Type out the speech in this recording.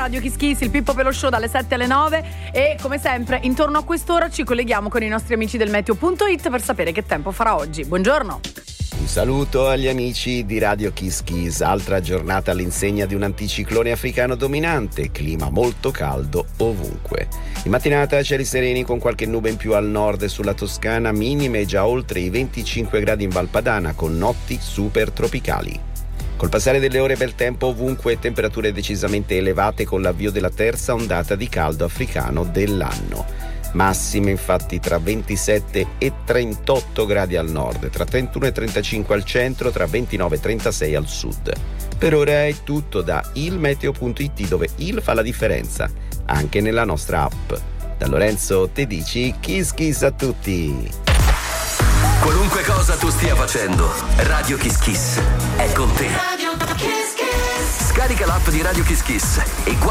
Radio Kiss Kiss, il Pippo Pello Show dalle 7 alle 9 e come sempre intorno a quest'ora ci colleghiamo con i nostri amici del meteo.it per sapere che tempo farà oggi. Buongiorno. Un saluto agli amici di Radio Kiss Kiss, altra giornata all'insegna di un anticiclone africano dominante, clima molto caldo ovunque. In mattinata cieli sereni con qualche nube in più al nord e sulla Toscana, minime già oltre i 25 gradi in Valpadana con notti super tropicali. Col passare delle ore bel tempo ovunque, temperature decisamente elevate con l'avvio della terza ondata di caldo africano dell'anno. Massime infatti tra 27 e 38 gradi al nord, tra 31 e 35 al centro, tra 29 e 36 al sud. Per ora è tutto da ilmeteo.it, dove il fa la differenza, anche nella nostra app. Da Lorenzo Tedici, Kiss Kiss a tutti! Qualunque cosa tu stia facendo, Radio Kiss Kiss è con te. Scarica l'app di Radio Kiss Kiss e